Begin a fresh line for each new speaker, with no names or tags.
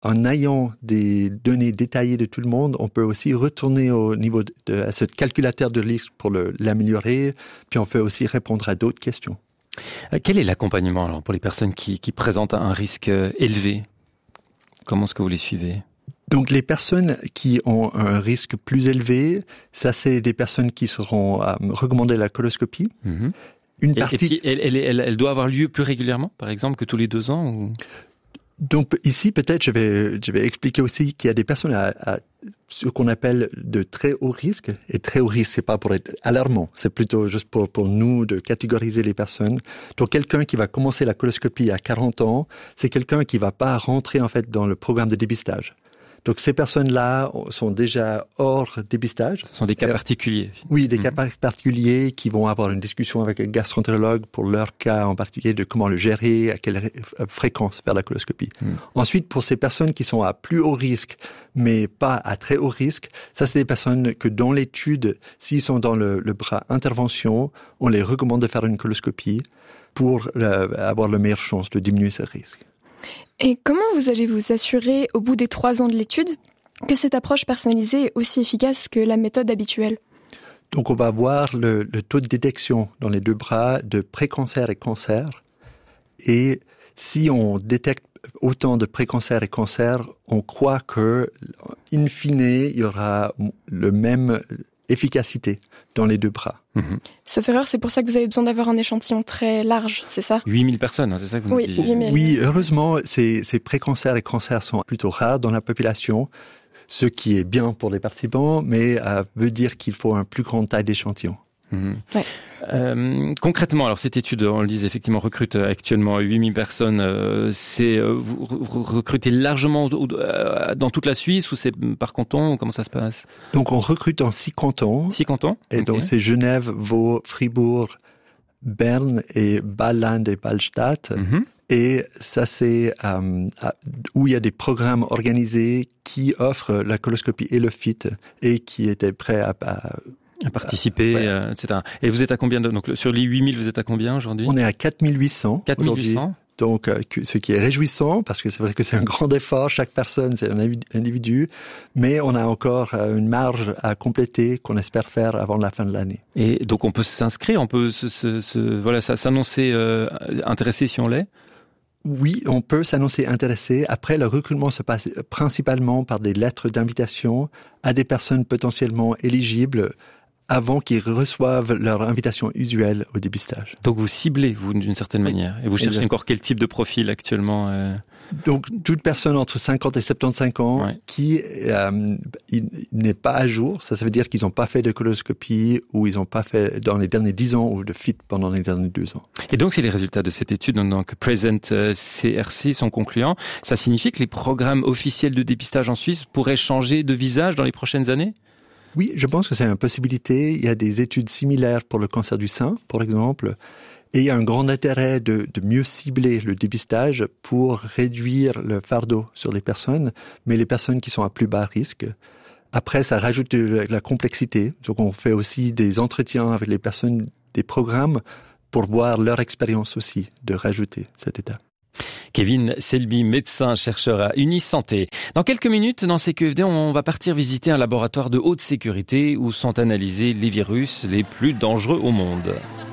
en ayant des données détaillées de tout le monde, on peut aussi retourner au niveau à ce calculateur de risque pour l'améliorer, puis on peut aussi répondre à d'autres questions.
Quel est l'accompagnement alors pour les personnes qui présentent un risque élevé ? Comment est-ce que vous les suivez ?
Donc les personnes qui ont un risque plus élevé, ça c'est des personnes qui seront recommandées la coloscopie.
Mm-hmm.
Une partie...
Elle doit avoir lieu plus régulièrement, par exemple, que tous les 2 ans ou...
Donc ici, peut-être, je vais expliquer aussi qu'il y a des personnes à ce qu'on appelle de très haut risque. Et très haut risque, c'est pas pour être alarmant, c'est plutôt juste pour nous de catégoriser les personnes. Donc quelqu'un qui va commencer la coloscopie à 40 ans, c'est quelqu'un qui va pas rentrer en fait dans le programme de dépistage. Donc ces personnes-là sont déjà hors dépistage.
Ce sont des cas particuliers.
Oui, des cas particuliers qui vont avoir une discussion avec un gastroentérologue pour leur cas en particulier de comment le gérer, à quelle fréquence faire la coloscopie. Ensuite, pour ces personnes qui sont à plus haut risque, mais pas à très haut risque, ça c'est des personnes que dans l'étude, s'ils sont dans le bras intervention, on les recommande de faire une coloscopie pour avoir la meilleure chance de diminuer ce risque.
Et comment vous allez vous assurer, au bout des 3 ans de l'étude, que cette approche personnalisée est aussi efficace que la méthode habituelle ?
Donc on va voir le taux de détection dans les 2 bras de pré-cancer et cancer. Et si on détecte autant de pré-cancer et cancer, on croit que, in fine, il y aura le même efficacité dans les 2 bras.
Sauf erreur, c'est pour ça que vous avez besoin d'avoir un échantillon très large, c'est ça ?
8000 personnes, c'est ça que vous nous disiez ?
8000.
Oui, heureusement, ces pré-cancers et cancers sont plutôt rares dans la population, ce qui est bien pour les participants, mais veut dire qu'il faut un plus grand taille d'échantillon.
Ouais.
Concrètement, alors cette étude, on le disait effectivement, recrute actuellement 8000 personnes. Vous recrutez largement dans toute la Suisse ou c'est par canton ou comment ça se passe ?
Donc on recrute en 6 cantons.
6 cantons ?
Et okay. Donc c'est Genève, Vaud, Fribourg, Berne et Bâle-Land et Bâle-Stadt. Et ça, c'est où il y a des programmes organisés qui offrent la coloscopie et le FIT et qui étaient prêts à
participer, etc. Et vous êtes à combien donc sur les 8000, vous êtes à combien aujourd'hui ?
On est à 4800.
4800.
Donc, ce qui est réjouissant, parce que c'est vrai que c'est un grand effort. Chaque personne, c'est un individu. Mais on a encore une marge à compléter qu'on espère faire avant la fin de l'année.
Et donc, on peut s'inscrire, on peut s'annoncer intéressé si on l'est ?
Oui, on peut s'annoncer intéressé. Après, le recrutement se passe principalement par des lettres d'invitation à des personnes potentiellement éligibles avant qu'ils reçoivent leur invitation usuelle au dépistage.
Donc vous ciblez, vous, d'une certaine manière. Et vous cherchez encore quel type de profil actuellement
Donc toute personne entre 50 et 75 ans qui n'est pas à jour, ça veut dire qu'ils n'ont pas fait de coloscopie ou ils n'ont pas fait dans les derniers 10 ans ou de FIT pendant les derniers 2 ans.
Et donc si les résultats de cette étude, donc Present CRC, sont concluants, ça signifie que les programmes officiels de dépistage en Suisse pourraient changer de visage dans les prochaines années ?
Oui, je pense que c'est une possibilité. Il y a des études similaires pour le cancer du sein, par exemple. Et il y a un grand intérêt de mieux cibler le dépistage pour réduire le fardeau sur les personnes, mais les personnes qui sont à plus bas risque. Après, ça rajoute de la complexité. Donc, on fait aussi des entretiens avec les personnes des programmes pour voir leur expérience aussi de rajouter cette étape.
Kevin Selby, médecin, chercheur à Unisanté. Dans quelques minutes, dans CQFD, on va partir visiter un laboratoire de haute sécurité où sont analysés les virus les plus dangereux au monde.